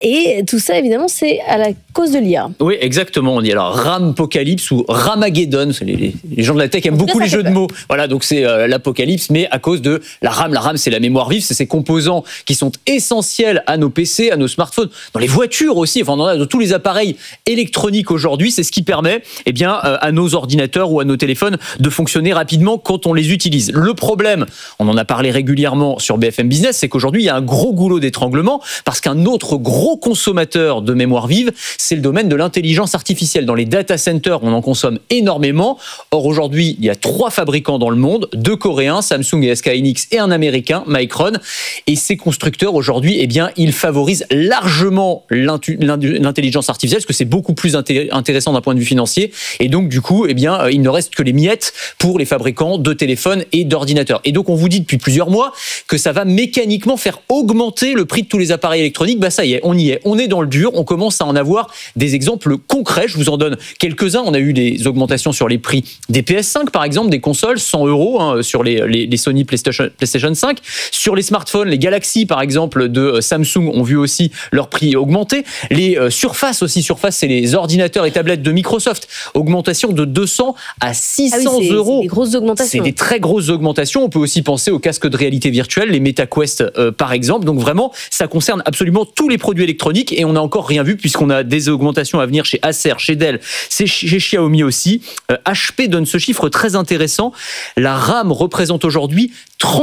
Et tout ça, évidemment, c'est à la cause de l'IA. Oui, exactement. On dit alors Ramapocalypse ou Ramageddon. Les gens de la tech aiment beaucoup les jeux de mots. Voilà, donc c'est l'apocalypse, mais à cause de la RAM. La RAM, c'est la mémoire vive, c'est ces composants qui sont essentiels à nos PC, à nos smartphones, dans les voitures aussi, enfin dans tous les appareils électroniques aujourd'hui. C'est ce qui permet, à nos ordinateurs ou à nos téléphones de fonctionner rapidement quand on les utilise. Le problème, on en a parlé régulièrement sur BFM Business, c'est qu'aujourd'hui, il y a un gros goulot d'étranglement parce qu'un autre gros consommateur de mémoire vive, c'est le domaine de l'intelligence artificielle. Dans les data centers, on en consomme énormément. Or, aujourd'hui, il y a 3 fabricants dans le monde, 2 coréens, Samsung et SK Hynix, et un américain, Micron. Et ces constructeurs, aujourd'hui, ils favorisent largement l'intelligence artificielle parce que c'est beaucoup plus intéressant d'un point de vue financier. Et donc, du coup, il ne reste que les miettes pour les fabricants de téléphones et d'ordinateurs. Et donc, on vous dit depuis plusieurs mois que ça va mécaniquement faire augmenter le prix de tous les appareils électroniques. Ça y est, on y est. On est dans le dur. On commence à en avoir des exemples concrets. Je vous en donne quelques-uns. On a eu des augmentations sur les prix des PS5, par exemple, des consoles, 100 € sur les Sony PlayStation 5. Sur les smartphones, les Galaxy, par exemple, de Samsung ont vu aussi leur prix augmenter. Les Surface aussi. Surface, c'est les ordinateurs et tablettes de Microsoft. Augmentation de 200 à 600 €. C'est des grosses augmentations. C'est des très grosses augmentations. On peut aussi penser aux casques de réalité virtuelle, les MetaQuest, par exemple. Donc vraiment, ça concerne absolument tous les produits électroniques et on n'a encore rien vu puisqu'on a des augmentations à venir chez Acer, chez Dell, chez Xiaomi aussi. HP donne ce chiffre très intéressant. La RAM représente aujourd'hui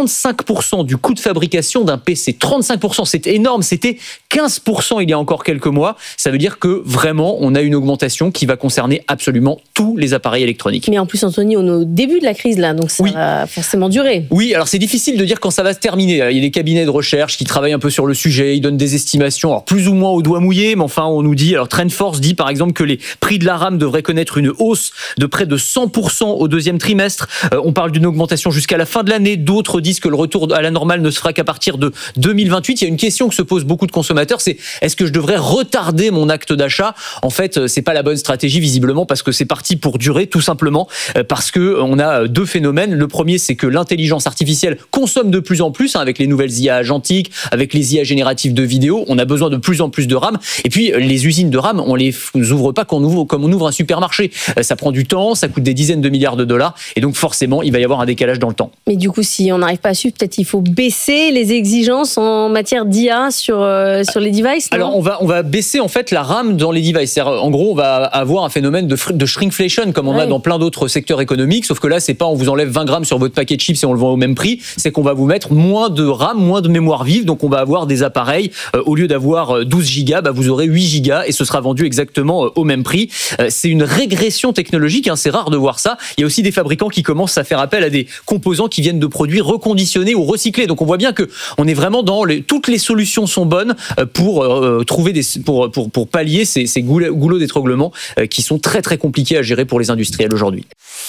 35% du coût de fabrication d'un PC. 35%, c'est énorme. C'était 15% il y a encore quelques mois. Ça veut dire que vraiment, on a une augmentation qui va concerner absolument tous les appareils électroniques. Mais en plus, Anthony, on est au début de la crise là, donc ça va forcément durer. Oui, alors c'est difficile de dire quand ça va se terminer. Il y a des cabinets de recherche qui travaillent un peu sur le sujet, ils donnent des estimations, alors plus ou moins au doigt mouillé, mais enfin on nous dit, alors TrendForce dit par exemple que les prix de la RAM devraient connaître une hausse de près de 100% au deuxième trimestre. On parle d'une augmentation jusqu'à la fin de l'année. D'autres disent que le retour à la normale ne se fera qu'à partir de 2028. Il y a une question que se posent beaucoup de consommateurs, c'est est-ce que je devrais retarder mon acte d'achat ? En fait, c'est pas la bonne stratégie visiblement parce que c'est parti pour durer tout simplement parce que on a 2 phénomènes. Le premier, c'est que l'intelligence artificielle consomme de plus en plus avec les nouvelles IA agentiques, avec les IA génératives de vidéos. On a besoin de plus en plus de RAM. Et puis, les usines de RAM, on les ouvre pas comme on ouvre un supermarché. Ça prend du temps, ça coûte des dizaines de milliards de dollars. Et donc, forcément, il va y avoir un décalage dans le temps. Mais du coup, si on n'arrive pas à suivre, peut-être il faut baisser les exigences en matière d'IA sur les devices, non ? Alors, on va baisser en fait la RAM dans les devices. C'est-à-dire, en gros, on va avoir un phénomène de shrinkflation comme on a dans plein d'autres secteurs économiques. Sauf que là, c'est pas on vous enlève 20 grammes sur votre paquet de chips et on le vend au même prix. C'est qu'on va vous mettre moins de RAM, moins de mémoire vive. Donc, on va avoir des appareils, au lieu d'avoir 12 gigas, vous aurez 8 gigas et ce sera vendu exactement au même prix. C'est une régression technologique, c'est rare de voir ça. Il y a aussi des fabricants qui commencent à faire appel à des composants qui viennent de produits reconditionnés ou recyclés. Donc on voit bien que on est vraiment dans toutes les solutions sont bonnes pour trouver pour pallier ces goulots d'étranglement qui sont très très compliqués à gérer pour les industriels aujourd'hui.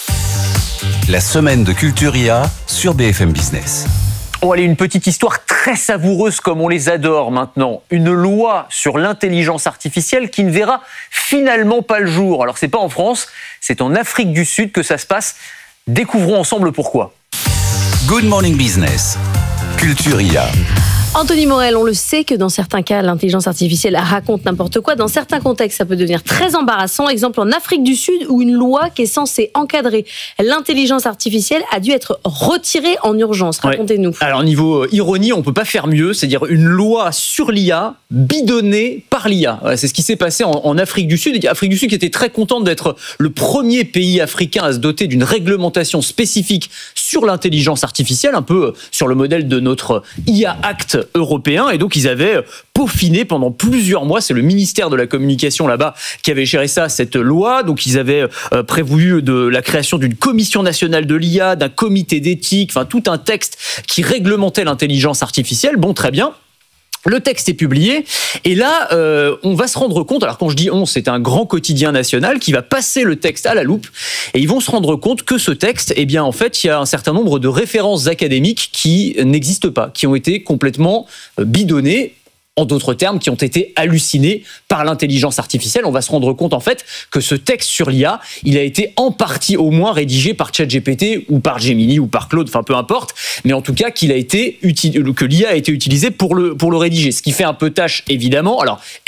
La semaine de Culture IA sur BFM Business. Oh, allez, une petite histoire très savoureuse comme on les adore maintenant. Une loi sur l'intelligence artificielle qui ne verra finalement pas le jour. Alors, c'est pas en France, c'est en Afrique du Sud que ça se passe. Découvrons ensemble pourquoi. Good Morning Business, Culture IA. Anthony Morel, on le sait que dans certains cas, l'intelligence artificielle raconte n'importe quoi. Dans certains contextes, ça peut devenir très embarrassant. Exemple en Afrique du Sud, où une loi qui est censée encadrer l'intelligence artificielle a dû être retirée en urgence. Racontez-nous. Alors, niveau ironie, on peut pas faire mieux. C'est-à-dire une loi sur l'IA bidonnée par l'IA. Voilà, c'est ce qui s'est passé en Afrique du Sud. Afrique du Sud qui était très contente d'être le premier pays africain à se doter d'une réglementation spécifique sur l'intelligence artificielle, un peu sur le modèle de notre IA Act européen. Et donc, ils avaient peaufiné pendant plusieurs mois. C'est le ministère de la Communication là-bas qui avait géré ça, cette loi. Donc, ils avaient prévu de la création d'une commission nationale de l'IA, d'un comité d'éthique, enfin, tout un texte qui réglementait l'intelligence artificielle. Bon, très bien. Le texte est publié et là, on va se rendre compte, alors quand je dis on, c'est un grand quotidien national qui va passer le texte à la loupe et ils vont se rendre compte que ce texte, eh bien en fait, il y a un certain nombre de références académiques qui n'existent pas, qui ont été complètement bidonnées. En d'autres termes, qui ont été hallucinés par l'intelligence artificielle. On va se rendre compte en fait que ce texte sur l'IA, il a été en partie au moins rédigé par ChatGPT ou par Gemini ou par Claude, enfin peu importe, mais en tout cas que l'IA a été utilisée pour le rédiger. Ce qui fait un peu tâche évidemment. Alors